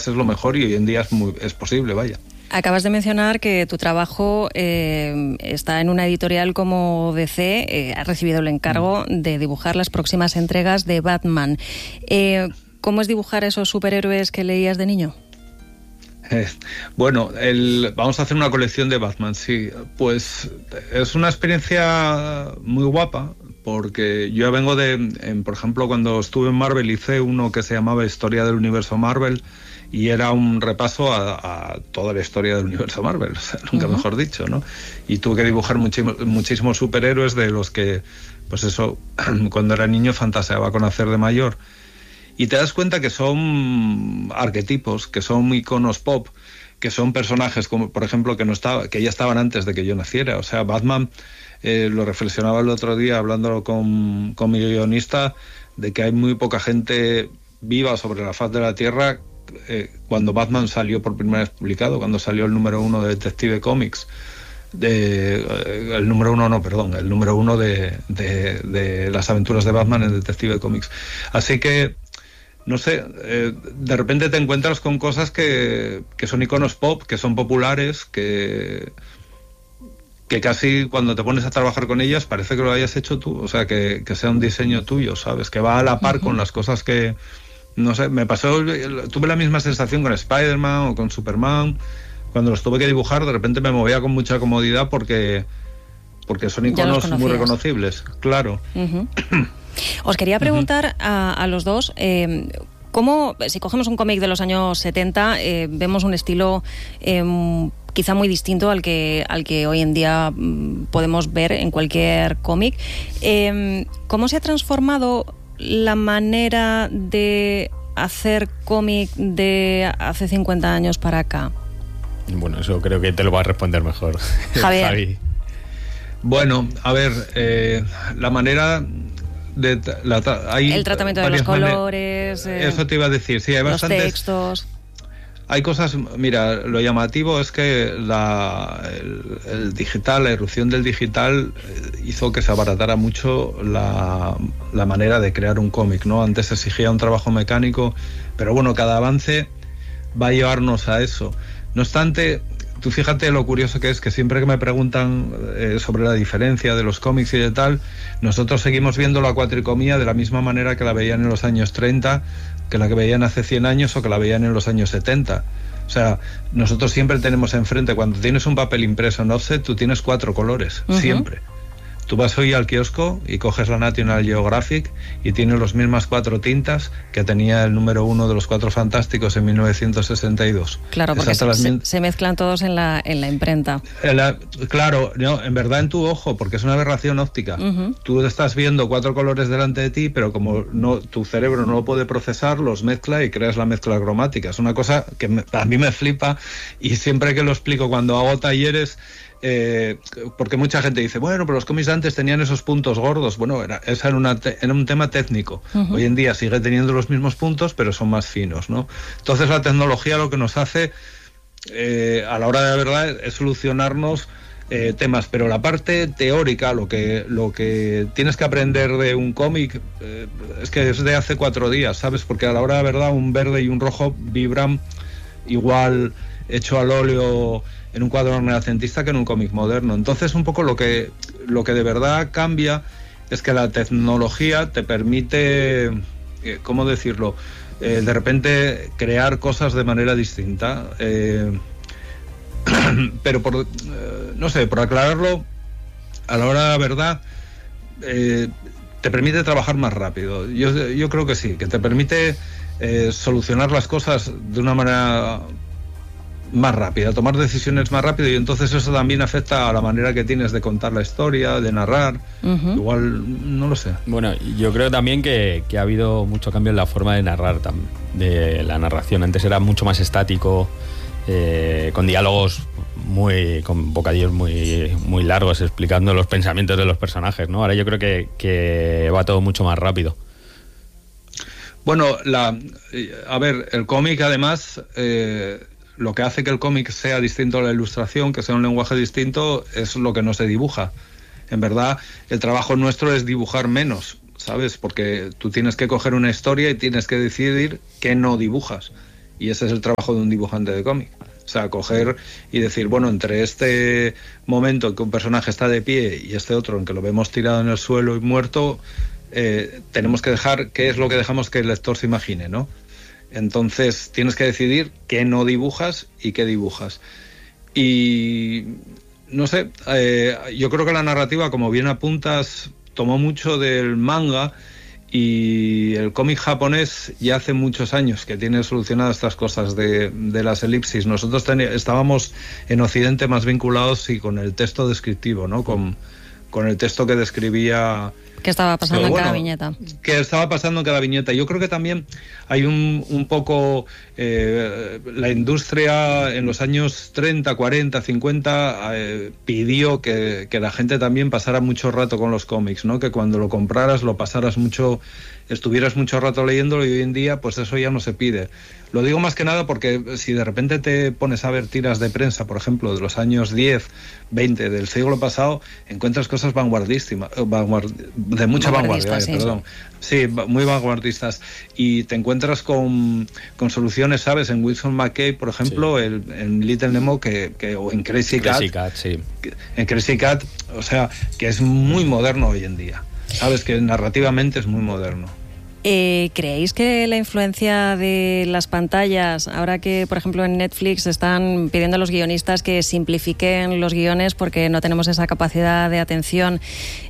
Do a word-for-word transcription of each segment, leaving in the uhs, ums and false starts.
es lo mejor y hoy en día es, muy, es posible, vaya. Acabas de mencionar que tu trabajo eh, está en una editorial como D C, eh, has recibido el encargo de dibujar las próximas entregas de Batman. Eh, ¿Cómo es dibujar esos superhéroes que leías de niño? Eh, bueno, el, vamos a hacer una colección de Batman, sí. Pues es una experiencia muy guapa, porque yo vengo de, en, por ejemplo, cuando estuve en Marvel hice uno que se llamaba Historia del Universo Marvel, y era un repaso a, a toda la historia del universo Marvel, o sea, nunca uh-huh. mejor dicho, ¿no? Y tuve que dibujar muchísimos, muchísimos superhéroes de los que, pues eso, cuando era niño fantaseaba con hacer de mayor. Y te das cuenta que son arquetipos, que son iconos pop, que son personajes como, por ejemplo, que no estaba, que ya estaban antes de que yo naciera. O sea, Batman, eh, lo reflexionaba el otro día hablando con, con mi guionista, de que hay muy poca gente viva sobre la faz de la Tierra eh, cuando Batman salió por primera vez publicado, cuando salió el número uno de Detective Comics. De, eh, el número uno, no, perdón, el número uno de, de, de las aventuras de Batman en Detective Comics. Así que no sé, eh, de repente te encuentras con cosas que, que son iconos pop, que son populares, que, que casi cuando te pones a trabajar con ellas parece que lo hayas hecho tú, o sea, que, que sea un diseño tuyo, ¿sabes? Que va a la par uh-huh. con las cosas que, no sé, me pasó, tuve la misma sensación con Spider-Man o con Superman, cuando los tuve que dibujar de repente me movía con mucha comodidad porque, porque son iconos muy reconocibles, claro. Uh-huh. Os quería preguntar uh-huh. a, a los dos, eh, ¿cómo, si cogemos un cómic de los años setenta, eh, vemos un estilo eh, quizá muy distinto al que, al que hoy en día mm, podemos ver en cualquier cómic? Eh, ¿Cómo se ha transformado la manera de hacer cómic de hace cincuenta años para acá? Bueno, eso creo que te lo va a responder mejor Javier. Javi. Bueno, a ver, eh, la manera... De, la, hay el tratamiento de los colores, eh, eso te iba a decir, sí, hay los bastantes textos. Hay cosas, mira, lo llamativo es que la, el, el digital, la irrupción del digital hizo que se abaratara mucho la, la manera de crear un cómic, ¿no? Antes se exigía un trabajo mecánico, pero bueno, cada avance va a llevarnos a eso. No obstante, tú fíjate lo curioso que es que siempre que me preguntan eh, sobre la diferencia de los cómics y de tal, nosotros seguimos viendo la cuatricomía de la misma manera que la veían en los años treinta, que la que veían hace cien años o que la veían en los años setenta. O sea, nosotros siempre tenemos enfrente, cuando tienes un papel impreso en offset, tú tienes cuatro colores, uh-huh. siempre. Tú vas hoy al kiosco y coges la National Geographic y tiene las mismas cuatro tintas que tenía el número uno de los Cuatro Fantásticos en mil novecientos sesenta y dos. Claro, porque se, se, se mezclan todos en la, en la imprenta. En la, claro, no, en verdad en tu ojo, porque es una aberración óptica. Uh-huh. Tú estás viendo cuatro colores delante de ti, pero como no, tu cerebro no lo puede procesar, los mezcla y creas la mezcla cromática. Es una cosa que me, a mí me flipa y siempre que lo explico cuando hago talleres... Eh, porque mucha gente dice, bueno, pero los cómics de antes tenían esos puntos gordos. Bueno, era, esa era, una te, era un tema técnico. Uh-huh. Hoy en día sigue teniendo los mismos puntos, pero son más finos, ¿no? Entonces la tecnología lo que nos hace eh, a la hora de la verdad es solucionarnos eh, temas, pero la parte teórica, lo que, lo que tienes que aprender de un cómic eh, es que es de hace cuatro días, ¿sabes? Porque a la hora de la verdad un verde y un rojo vibran igual hecho al óleo en un cuadro renacentista que en un cómic moderno. Entonces un poco lo que, lo que de verdad cambia es que la tecnología te permite, eh, ¿cómo decirlo? Eh, de repente crear cosas de manera distinta. Eh, pero por, eh, no sé, por aclararlo, a la hora de la verdad, eh, te permite trabajar más rápido. Yo, yo creo que sí, que te permite eh, solucionar las cosas de una manera más rápida, tomar decisiones más rápido, y entonces eso también afecta a la manera que tienes de contar la historia, de narrar. Uh-huh. Igual, no lo sé. Bueno, yo creo también que, que ha habido mucho cambio en la forma de narrar, de la narración. Antes era mucho más estático, eh, con diálogos muy, con bocadillos muy, muy largos explicando los pensamientos de los personajes, ¿no? Ahora yo creo que, que va todo mucho más rápido. Bueno, la, a ver, el cómic además... Eh, lo que hace que el cómic sea distinto a la ilustración, que sea un lenguaje distinto, es lo que no se dibuja. En verdad, el trabajo nuestro es dibujar menos, ¿sabes? Porque tú tienes que coger una historia y tienes que decidir qué no dibujas. Y ese es el trabajo de un dibujante de cómic. O sea, coger y decir, bueno, entre este momento en que un personaje está de pie y este otro en que lo vemos tirado en el suelo y muerto, eh, tenemos que dejar, ¿qué es lo que dejamos que el lector se imagine, ¿no? Entonces tienes que decidir qué no dibujas y qué dibujas. Y no sé, eh, yo creo que la narrativa, como bien apuntas, tomó mucho del manga, y el cómic japonés ya hace muchos años que tiene solucionadas estas cosas de, de las elipsis. Nosotros ten, estábamos en Occidente más vinculados sí, con el texto descriptivo, ¿no? Con, con el texto que describía... ¿Qué estaba pasando Pero, en bueno, cada viñeta? Que estaba pasando en cada viñeta. Yo creo que también hay un, un poco... Eh, la industria en los años treinta, cuarenta, cincuenta eh, pidió que, que la gente también pasara mucho rato con los cómics, ¿no? Que cuando lo compraras lo pasaras mucho... estuvieras mucho rato leyéndolo, y hoy en día pues eso ya no se pide. Lo digo más que nada porque si de repente te pones a ver tiras de prensa, por ejemplo, de los años diez, veinte del siglo pasado, encuentras cosas vanguardísimas, vanguard, de mucha vanguardia, vaya, sí, perdón. Sí, muy vanguardistas. Y te encuentras con, con soluciones, ¿sabes? En Wilson McKay, por ejemplo, sí. el, en Little Nemo, que, que, o en Crazy Cat. Crazy Cat, sí. En Crazy Cat, o sea, que es muy moderno hoy en día. Sabes que narrativamente es muy moderno. Eh, ¿Creéis que la influencia de las pantallas, ahora que por ejemplo en Netflix están pidiendo a los guionistas que simplifiquen los guiones porque no tenemos esa capacidad de atención,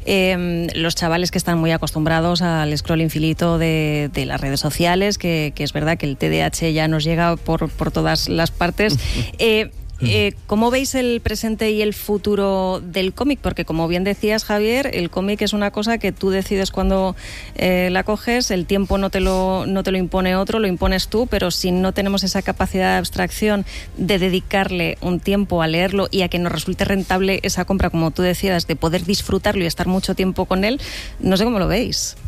eh, los chavales que están muy acostumbrados al scroll infinito de, de las redes sociales, que, que es verdad que el T D A H ya nos llega por, por todas las partes, eh, Eh, ¿cómo veis el presente y el futuro del cómic? Porque como bien decías, Javier, el cómic es una cosa que tú decides cuando eh, la coges, el tiempo no te lo no te lo impone otro, lo impones tú, pero si no tenemos esa capacidad de abstracción de dedicarle un tiempo a leerlo y a que nos resulte rentable esa compra, como tú decías, de poder disfrutarlo y estar mucho tiempo con él, no sé cómo lo veis.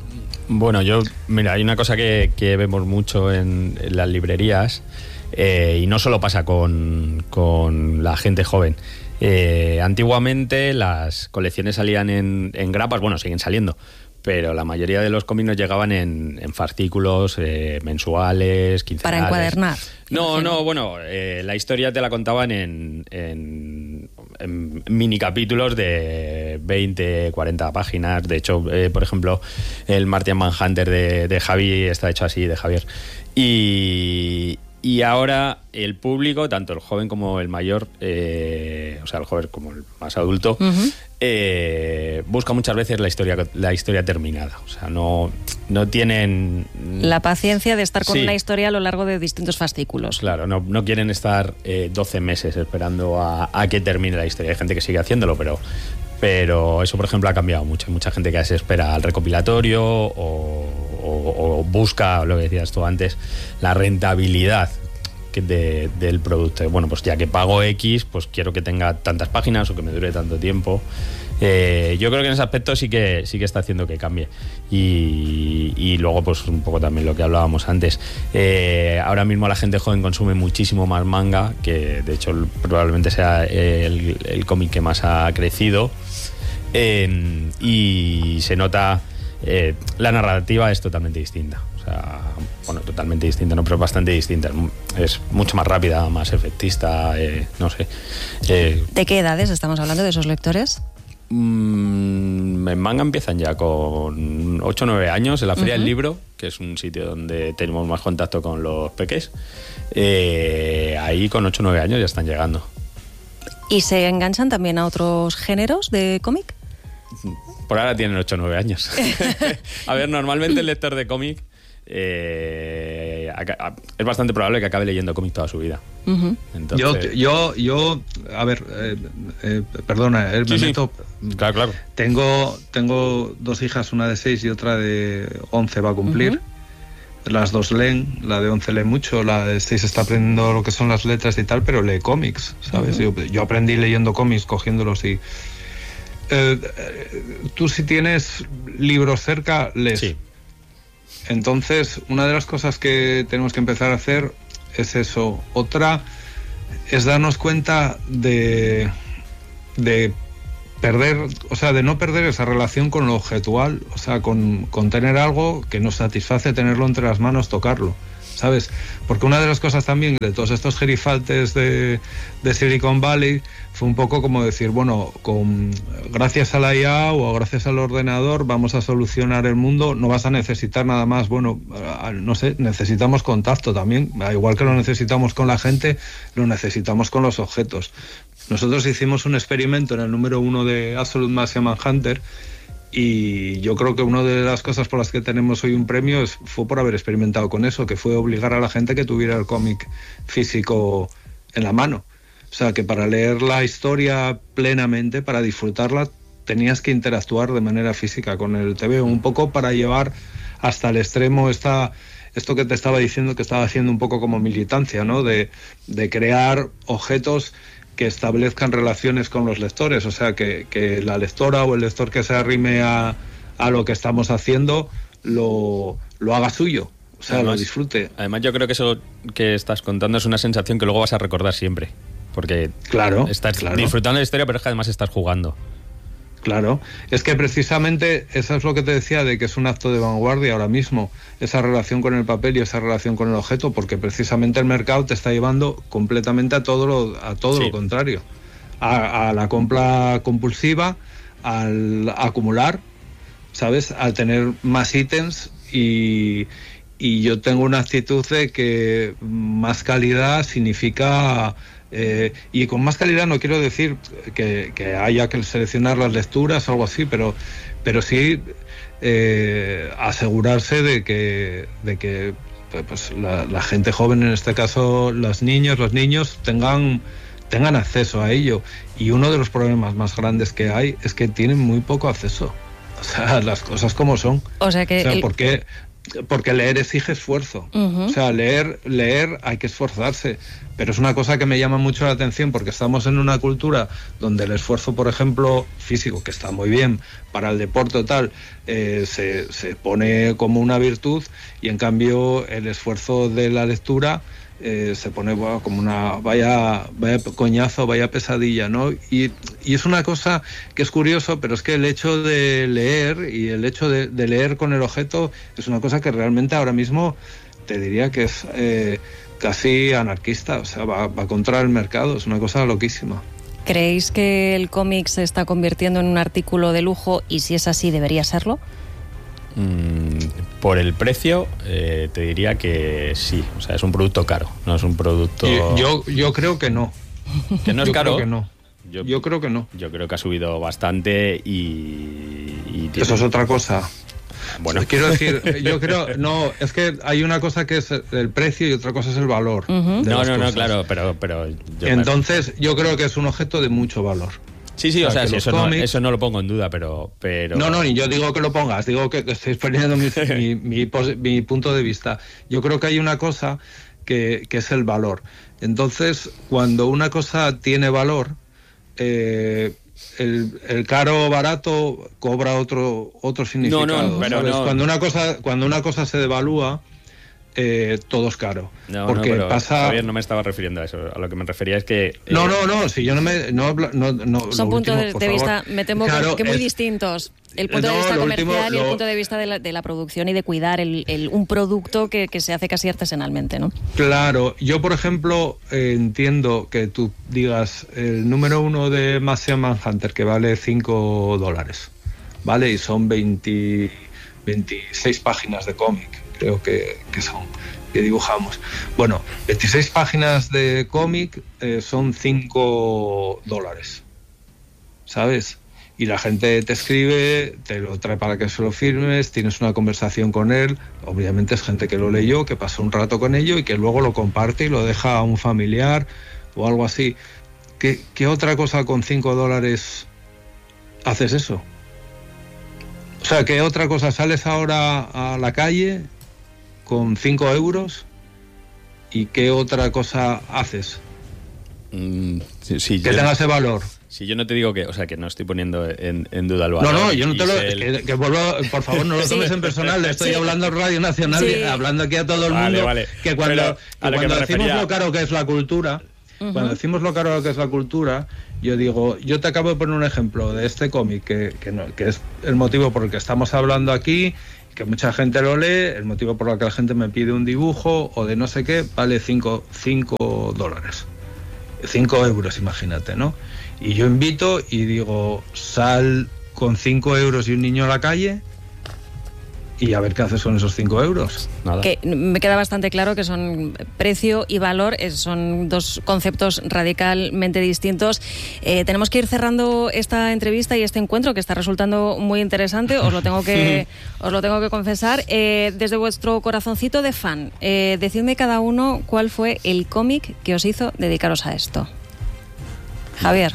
Bueno, yo, mira, hay una cosa que, que vemos mucho en, en las librerías. Eh, y no solo pasa con, con la gente joven. Eh, antiguamente las colecciones salían en, en grapas, bueno, siguen saliendo, pero la mayoría de los cómics nos llegaban en, en fascículos eh, mensuales, quincenales. Para encuadernar. No, no, bueno, eh, la historia te la contaban en, en, en mini capítulos de veinte, cuarenta páginas. De hecho, eh, por ejemplo, el Martian Manhunter de, de Javi está hecho así, de Javier. Y... Y ahora el público, tanto el joven como el mayor, eh, o sea, el joven como el más adulto, uh-huh. eh, busca muchas veces la historia la historia terminada. O sea, no, no tienen... La paciencia de estar con sí. una historia a lo largo de distintos fascículos. Claro, no, no quieren estar eh, doce meses esperando a, a que termine la historia. Hay gente que sigue haciéndolo, pero... Pero eso, por ejemplo, ha cambiado mucho. Hay mucha gente que se espera al recopilatorio o, o, o busca, lo que decías tú antes, la rentabilidad de, del producto. Bueno, pues ya que pago X, pues quiero que tenga tantas páginas o que me dure tanto tiempo. Eh, yo creo que en ese aspecto sí que sí que está haciendo que cambie. Y, y luego, pues un poco también lo que hablábamos antes. Eh, ahora mismo la gente joven consume muchísimo más manga, que de hecho probablemente sea el, el cómic que más ha crecido. Eh, y se nota, eh, la narrativa es totalmente distinta. O sea, bueno, totalmente distinta, no, pero bastante distinta. Es mucho más rápida, más efectista, eh, no sé. Eh, ¿De qué edades estamos hablando de esos lectores? En manga empiezan ya con ocho o nueve años en la Feria uh-huh. del Libro, que es un sitio donde tenemos más contacto con los peques. Eh, ahí con ocho o nueve años ya están llegando. ¿Y se enganchan también a otros géneros de cómic? Por ahora tienen ocho o nueve años. A ver, normalmente el lector de cómic eh, es bastante probable que acabe leyendo cómic toda su vida. Uh-huh. Entonces... Yo, yo, yo, a ver, eh, eh, perdona, eh, sí, me sí. meto. Claro, claro. Tengo, tengo dos hijas, una de seis y otra de once va a cumplir. Uh-huh. Las dos leen, la de once lee mucho, la de seis está aprendiendo lo que son las letras y tal, pero lee cómics, ¿sabes? Uh-huh. yo, yo aprendí leyendo cómics, cogiéndolos y... Eh, tú si tienes libros cerca, lees. Sí. Entonces, una de las cosas que tenemos que empezar a hacer es eso. Otra es darnos cuenta de, de perder, o sea, de no perder esa relación con lo objetual, o sea, con, con tener algo que nos satisface, tenerlo entre las manos, tocarlo. ¿sabes? Porque una de las cosas también de todos estos gerifaltes de, de Silicon Valley fue un poco como decir, bueno, con, gracias a la I A o gracias al ordenador vamos a solucionar el mundo, no vas a necesitar nada más. Bueno, no sé, necesitamos contacto también, igual que lo necesitamos con la gente, lo necesitamos con los objetos. Nosotros hicimos un experimento en el número uno de Absolute Martian Manhunter, y yo creo que una de las cosas por las que tenemos hoy un premio es, fue por haber experimentado con eso, que fue obligar a la gente que tuviera el cómic físico en la mano. O sea, que para leer la historia plenamente, para disfrutarla, tenías que interactuar de manera física con el T V O, un poco para llevar hasta el extremo esta, esto que te estaba diciendo, que estaba haciendo un poco como militancia, ¿no? De, de crear objetos que establezcan relaciones con los lectores, o sea, que, que la lectora o el lector que se arrime a, a lo que estamos haciendo lo, lo haga suyo, o sea, además, lo disfrute. Además, yo creo que eso que estás contando es una sensación que luego vas a recordar siempre, porque claro, estás claro. disfrutando de la historia, pero es que además estás jugando. Claro, es que precisamente eso es lo que te decía, de que es un acto de vanguardia ahora mismo, esa relación con el papel y esa relación con el objeto, porque precisamente el mercado te está llevando completamente a todo lo, a todo sí. lo contrario, a, a la compra compulsiva, al acumular, ¿sabes? Al tener más ítems, y, y yo tengo una actitud de que más calidad significa... Eh, y con más calidad no quiero decir que, que haya que seleccionar las lecturas o algo así, pero, pero sí eh, asegurarse de que, de que pues, la, la gente joven, en este caso los niños, los niños tengan, tengan acceso a ello. Y uno de los problemas más grandes que hay es que tienen muy poco acceso. O sea, las cosas como son. O sea, que o sea, el... ¿por qué? Porque leer exige esfuerzo. Uh-huh. O sea, leer, leer hay que esforzarse. Pero es una cosa que me llama mucho la atención, porque estamos en una cultura donde el esfuerzo, por ejemplo, físico, que está muy bien para el deporte o tal, eh, se, se pone como una virtud, y en cambio el esfuerzo de la lectura eh, se pone bueno, como una vaya, vaya coñazo, vaya pesadilla, ¿no? Y, y es una cosa que es curioso, pero es que el hecho de leer y el hecho de, de leer con el objeto es una cosa que realmente ahora mismo te diría que es... Eh, casi anarquista, o sea, va, va contra el mercado, es una cosa loquísima. ¿Creéis que el cómic se está convirtiendo en un artículo de lujo, y si es así, debería serlo? Mm, por el precio, eh, te diría que sí, o sea, es un producto caro, no es un producto... Yo, yo, yo creo que no. ¿Que no es yo caro? Creo que no. Yo, yo creo que no. Yo creo que ha subido bastante y... y tiene... Eso es otra cosa. Bueno, quiero decir, yo creo, no, es que hay una cosa que es el precio y otra cosa es el valor. Uh-huh. No, no, no, claro, pero... pero yo Entonces, me... yo creo que es un objeto de mucho valor. Sí, sí, o sea, o sea sí, eso, cómics... no, eso no lo pongo en duda, pero... pero... No, no, ni yo digo que lo pongas, digo que, que estoy poniendo mi, mi, mi, mi punto de vista. Yo creo que hay una cosa que, que es el valor. Entonces, cuando una cosa tiene valor... Eh, El, el caro o barato cobra otro otro significado. No, no, pero no. Cuando una cosa cuando una cosa se devalúa, eh, todo es caro. No, porque no, pero pasa... Javier, no me estaba refiriendo a eso. A lo que me refería es que... Eh... No, no, no, si yo no me... No, no, no, Son puntos último, de, de vista, me temo claro, que muy es... distintos. El punto no, de vista comercial último, y el lo... punto de vista de la, de la producción y de cuidar el, el, un producto que, que se hace casi artesanalmente, ¿no? Claro, yo por ejemplo eh, entiendo que tú digas el número uno de Martian Manhunter, que vale cinco dólares, ¿vale? Y son veinte, veintiséis páginas de cómic, creo que, que son, que dibujamos. Bueno, veintiséis páginas de cómic eh, son cinco dólares, ¿sabes? Y la gente te escribe, te lo trae para que se lo firmes, tienes una conversación con él, obviamente es gente que lo leyó, que pasó un rato con ello y que luego lo comparte y lo deja a un familiar o algo así. ¿Qué, qué otra cosa con cinco dólares haces eso? O sea, ¿qué otra cosa? ¿Sales ahora a la calle con cinco euros y qué otra cosa haces? Mm, sí, sí, que yo... tenga ese valor. Si yo no te digo que, o sea, que no estoy poniendo en, en duda el valor. No, no, yo no te lo... el... Que, que vuelvo, por favor, no lo tomes sí. en personal. Estoy sí. hablando en Radio Nacional, sí. hablando aquí a todo el vale, mundo. Vale. Que cuando, que cuando que decimos refería... lo caro que es la cultura, uh-huh. cuando decimos lo caro que es la cultura, yo digo, yo te acabo de poner un ejemplo de este cómic, que, que, no, que es el motivo por el que estamos hablando aquí, que mucha gente lo lee, el motivo por el que la gente me pide un dibujo o de no sé qué, vale cinco dólares. cinco euros, imagínate, ¿no? Y yo invito y digo, sal con cinco euros y un niño a la calle y a ver qué haces con esos cinco euros. Nada. Que me queda bastante claro que son precio y valor, son dos conceptos radicalmente distintos. Eh, tenemos que ir cerrando esta entrevista y este encuentro que está resultando muy interesante, os lo tengo que, os lo tengo que confesar. Eh, desde vuestro corazoncito de fan, eh, decidme cada uno cuál fue el cómic que os hizo dedicaros a esto. Javier.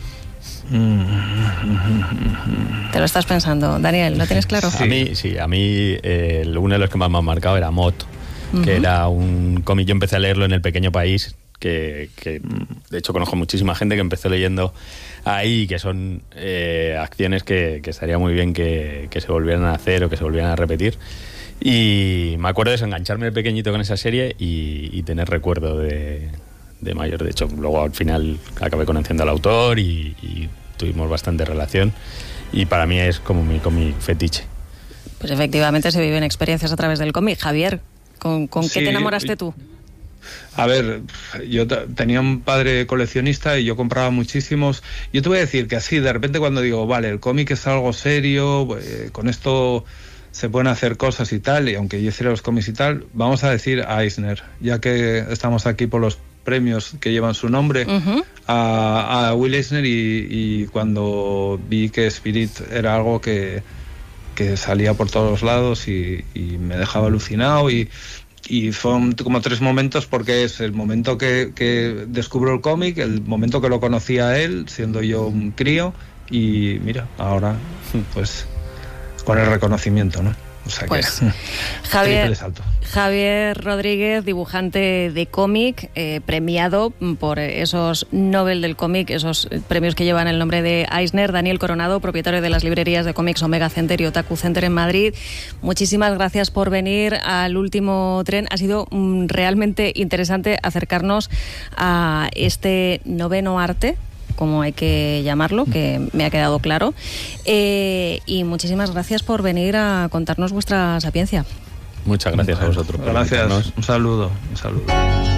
Te lo estás pensando, Daniel, ¿lo tienes claro? Sí. A mí, sí, a mí eh, uno de los que más me ha marcado era Mot, uh-huh. que era un cómic, yo empecé a leerlo en El Pequeño País, que, que de hecho conozco muchísima gente que empezó leyendo ahí, que son eh, acciones que, que estaría muy bien que, que se volvieran a hacer o que se volvieran a repetir. Y me acuerdo de eso, engancharme de pequeñito con esa serie y, y tener recuerdo de, de mayor. De hecho, luego al final acabé conociendo al autor y, y tuvimos bastante relación. Y para mí es como mi cómic fetiche. Pues efectivamente se viven experiencias a través del cómic. Javier, ¿con, con sí, qué te enamoraste tú? A ver, yo t- tenía un padre coleccionista y yo compraba muchísimos. Yo te voy a decir que así, de repente cuando digo, vale, el cómic es algo serio, eh, con esto se pueden hacer cosas y tal, y aunque yo hiciera los cómics y tal, vamos a decir a Eisner, ya que estamos aquí por los premios que llevan su nombre, uh-huh. a, a Will Eisner, y, y cuando vi que Spirit era algo que, que salía por todos lados y, y me dejaba alucinado, y, y fueron como tres momentos, porque es el momento que, que descubro el cómic, el momento que lo conocí a él, siendo yo un crío, y mira, ahora pues con el reconocimiento, ¿no? O sea pues que, Javier, Javier Rodríguez, dibujante de cómic, eh, premiado por esos Nobel del cómic, esos premios que llevan el nombre de Eisner. Daniel Coronado, propietario de las librerías de cómics Omega Center y Otaku Center en Madrid. Muchísimas gracias por venir al Último Tren. Ha sido mm, realmente interesante acercarnos a este noveno arte, como hay que llamarlo, que me ha quedado claro. Eh, y muchísimas gracias por venir a contarnos vuestra sapiencia. Muchas gracias a vosotros. Gracias, un saludo, un saludo.